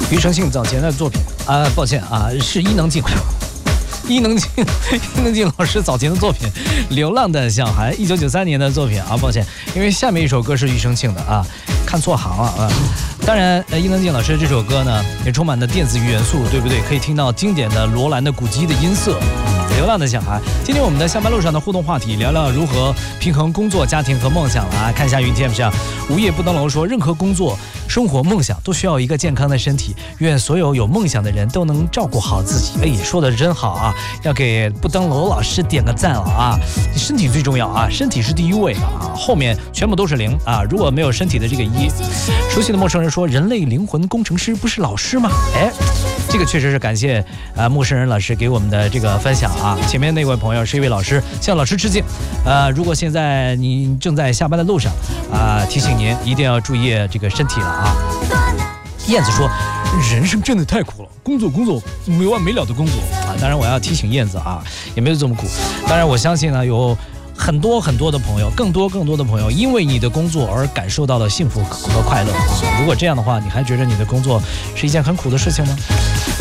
庾澄庆早前的作品抱歉是伊能静老师早前的作品《流浪的小孩》，1993年的作品抱歉，因为下面一首歌是庾澄庆的看错行了当然，伊能静老师这首歌呢，也充满了电子元素，对不对？可以听到经典的罗兰的鼓机的音色。流浪的小孩，今天我们的下班路上的互动话题，聊聊如何平衡工作、家庭和梦想看一下云 TM 上无业不登楼说，任何工作、生活、梦想都需要一个健康的身体。愿所有有梦想的人都能照顾好自己。说的真好要给不登楼老师点个赞了身体最重要身体是第一位的后面全部都是零如果没有身体的这个一。熟悉的陌生人说，人类灵魂工程师不是老师吗？这个确实是感谢陌生人老师给我们的这个分享前面那位朋友是一位老师，向老师致敬。如果现在你正在下班的路上提醒您一定要注意这个身体了燕子说，人生真的太苦了，工作没完没了的工作当然我要提醒燕子也没有这么苦。当然我相信呢，有很多的朋友，更多的朋友因为你的工作而感受到了幸福和快乐如果这样的话，你还觉得你的工作是一件很苦的事情吗？